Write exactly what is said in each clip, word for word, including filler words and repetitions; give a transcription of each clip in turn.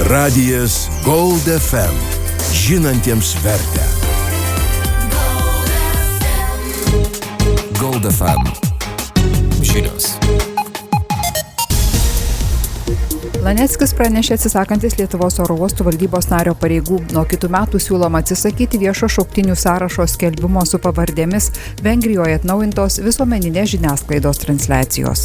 Radijas Gold F M. Žinantiems vertę. Gold F M. Žinios. Laneckis pranešė atsisakantis Lietuvos oro uostų valdybos nario pareigų. Nuo kitų metų siūloma atsisakyti viešo šauktinių sąrašo skelbimo su pavardėmis Vengrijoje atnaujintos visuomeninės žiniasklaidos transliacijos.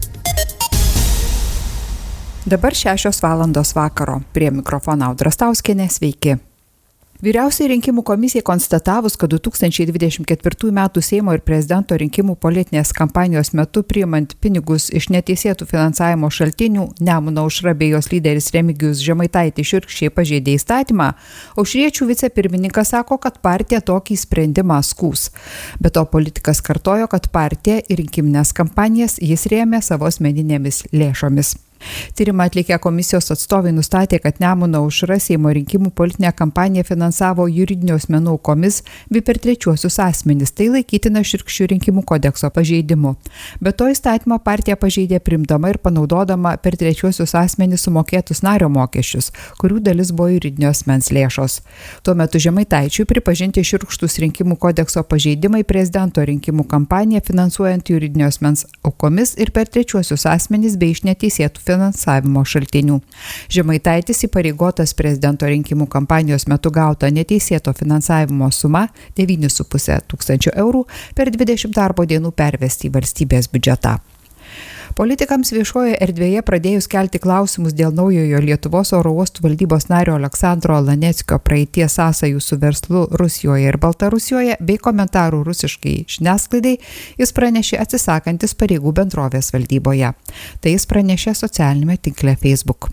Dabar šešios valandos vakaro. Prie mikrofono Audra Stauskienė, sveiki. Vyriausiai rinkimų komisijai konstatavus, kad du tūkstančiai dvidešimt ketvirtųjų metų Seimo ir prezidento rinkimų politinės kampanijos metu priimant pinigus iš neteisėtų finansavimo šaltinių, Nemuno aušra bei jos lyderis Remigijus Žemaitaitis šiurkščiai pažeidė įstatymą, Aušriečių vicepirmininkas sako, kad partija tokį sprendimą skųs. Be to politikas kartojo, kad partija ir rinkiminės kampanijas jis rėmė savo asmeninėmis lėšomis. Tyrimą atlikę komisijos atstovai nustatė, kad Nemuno aušra Seimo rinkimų politinę kampaniją finansavo juridinių asmenų aukomis bei per trečiuosius asmenis. Tai laikytina šiurkščių rinkimų kodekso pažeidimu. Be to įstatymą partija pažeidė primdama ir panaudodama per trečiuosius asmenis sumokėtus nario mokesčius, kurių dalis buvo juridinio asmens lėšos. Tuo metu Žemaitaičiui pripažinti šiurkštus rinkimų kodekso pažeidimai prezidento rinkimų kampaniją finansuojant juridinio asmens aukomis ir per trečiuosius asmenis bei iš neteisėtų finansavimo šaltinių. Žemaitaitis įpareigotas prezidento rinkimų kampanijos metu gautą neteisėto finansavimo sumą devyni su puse tūkstančio eurų per dvidešimt darbo dienų pervesti į valstybės biudžetą. Politikams viešojoje erdvėje pradėjus kelti klausimus dėl naujojo Lietuvos oro uostų valdybos nario Aleksandro Laneckio praeities sąsajų su verslu Rusijoje ir Baltarusijoje bei komentarų rusiškai žiniasklaidai, jis pranešė atsisakantis pareigų bendrovės valdyboje. Tai jis pranešė socialinėme tinkle Facebook.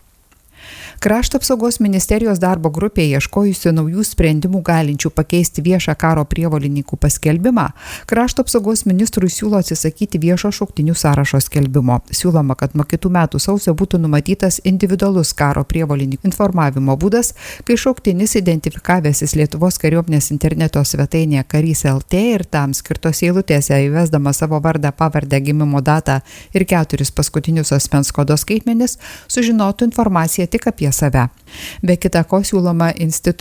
Krašto apsaugos ministerijos darbo grupė ieškojusi naujų sprendimų galinčių pakeisti viešą karo prievolininkų paskelbimą, Krašto apsaugos ministrui siūlo atsisakyti viešo šauktinių sąrašo skelbimo. Siūloma, kad nuo kitų metų sausio būtų numatytas individualus karo prievolininkų informavimo būdas, kai šauktinis identifikavęsis Lietuvos kariuomenės interneto svetainėje karys taškas lt ir tam skirtos eilutėse įvesdamas savo vardą, pavardę, gimimo datą ir keturis paskutinius asmens kodo skaitmenis, sužinotų informaciją tik apie save. Be kita ko siūloma institucijų